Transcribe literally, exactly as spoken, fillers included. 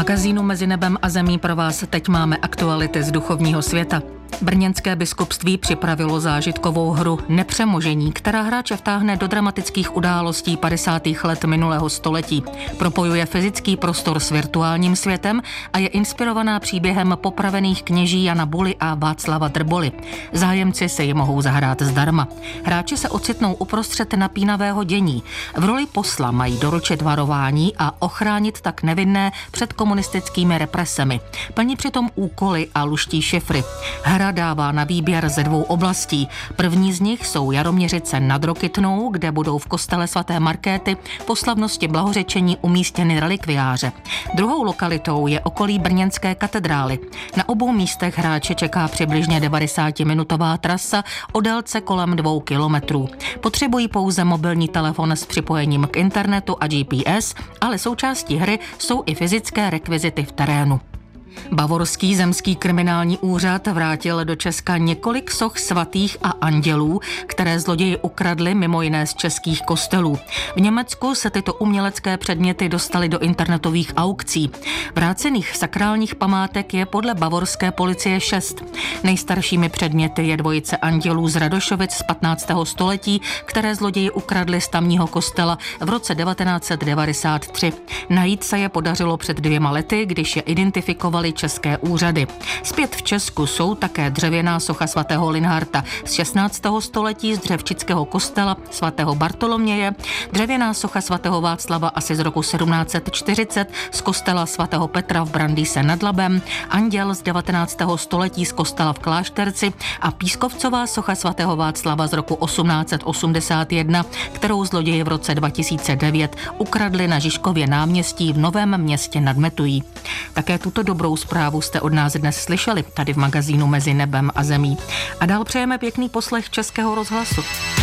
magazínu Mezi nebem a zemí pro vás teď máme aktuality z duchovního světa. Brněnské biskupství připravilo zážitkovou hru Nepřemožení, která hráče vtáhne do dramatických událostí padesátých let minulého století. Propojuje fyzický prostor s virtuálním světem a je inspirovaná příběhem popravených kněží Jana Buly a Václava Drboly. Zájemci se ji mohou zahrát zdarma. Hráči se ocitnou uprostřed napínavého dění. V roli posla mají doručit varování a ochránit tak nevinné před komunistickými represemi. Plní přitom úkoly a luští šifry. Hra dává na výběr ze dvou oblastí. První z nich jsou Jaroměřice nad Rokytnou, kde budou v kostele svaté Markéty po slavnosti blahořečení umístěny relikviáře. Druhou lokalitou je okolí brněnské katedrály. Na obou místech hráče čeká přibližně devadesátiminutová trasa o délce kolem dvou kilometrů. Potřebují pouze mobilní telefon s připojením k internetu a G P S, ale součástí hry jsou i fyzické rekvizity v terénu. Bavorský zemský kriminální úřad vrátil do Česka několik soch svatých a andělů, které zloději ukradli mimo jiné z českých kostelů. V Německu se tyto umělecké předměty dostaly do internetových aukcí. Vrácených sakrálních památek je podle bavorské policie šest. Nejstaršími předměty je dvojice andělů z Radošovic z patnáctého století, které zloději ukradli z tamního kostela v roce devatenáct set devadesát tři. Najít se je podařilo před dvěma lety, když je identifikovali české úřady. Zpět v Česku jsou také dřevěná socha svatého Linharta z šestnáctého století z dřevčického kostela svatého Bartoloměje, dřevěná socha svatého Václava asi z roku sedmnáct set čtyřicet z kostela svatého Petra v Brandýse nad Labem, anděl z devatenáctého století z kostela v Klášterci a pískovcová socha svatého Václava z roku osmnáct set osmdesát jedna, kterou zloději v roce dva tisíce devět ukradli na Žižkově náměstí v Novém Městě nad Metují. Také tuto dobrou zprávu jste od nás dnes slyšeli tady v magazínu Mezi nebem a zemí. A dál přejeme pěkný poslech Českého rozhlasu.